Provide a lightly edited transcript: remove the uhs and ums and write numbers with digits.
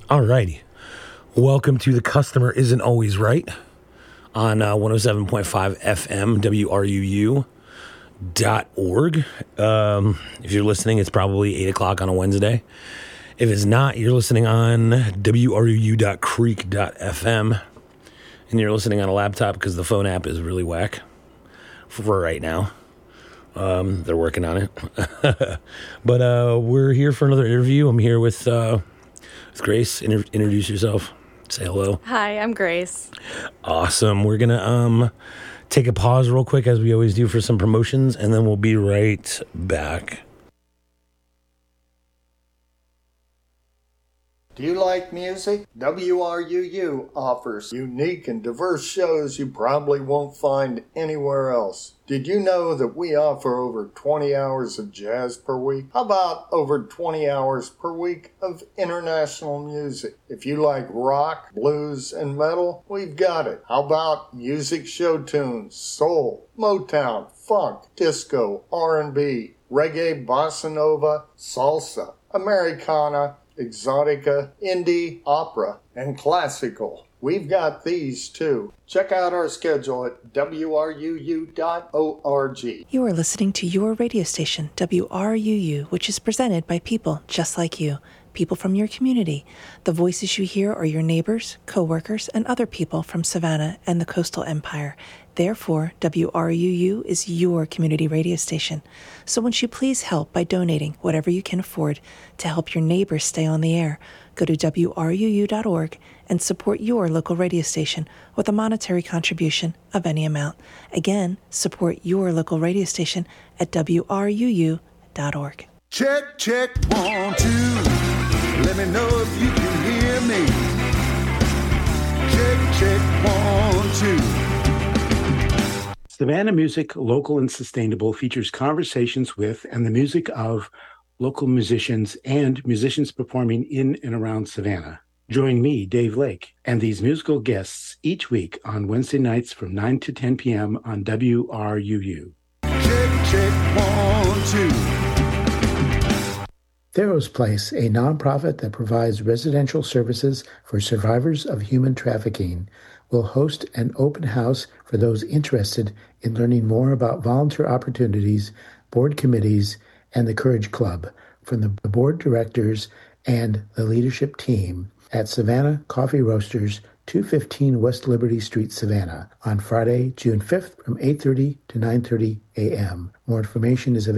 Alrighty. Welcome to The Customer Isn't Always Right on 107.5 FM, WRUU.org. If you're listening, it's probably 8 o'clock on a Wednesday. If it's not, you're listening on WRUU.creek.fm. And you're listening on a laptop because the phone app is really whack for right now. They're working on it. But we're here for another interview. I'm here with Grace. Introduce yourself. Say hello. Hi, I'm Grace. Awesome. We're going to take a pause real quick, as we always do, for some promotions, and then we'll be right back. Do you like music? WRUU offers unique and diverse shows you probably won't find anywhere else. Did you know that we offer over 20 hours of jazz per week? How about over 20 hours per week of international music? If you like rock, blues, and metal, we've got it. How about music show tunes, soul, Motown, funk, disco, R&B, reggae, bossa nova, salsa, Americana, exotica, indie, opera, and classical. We've got these too. Check out our schedule at WRUU.org. You are listening to your radio station, WRUU, which is presented by people just like you, people from your community. The voices you hear are your neighbors, co-workers, and other people from Savannah and the Coastal Empire. Therefore, WRUU is your community radio station. So won't you please help by donating whatever you can afford to help your neighbors stay on the air? Go to WRUU.org and support your local radio station with a monetary contribution of any amount. Again, support your local radio station at WRUU.org. Check, check, 1, 2. Let me know if you can hear me. Check, check, 1, 2. Savannah Music, Local and Sustainable features conversations with and the music of local musicians and musicians performing in and around Savannah. Join me, Dave Lake, and these musical guests each week on Wednesday nights from 9 to 10 p.m. on WRUU. Check, check, 1, 2. Theros Place, a nonprofit that provides residential services for survivors of human trafficking, will host an open house for those interested in learning more about volunteer opportunities, board committees, and the Courage Club from the board directors and the leadership team at Savannah Coffee Roasters, 215 West Liberty Street, Savannah, on Friday, June 5th from 8:30 to 9:30 a.m. More information is available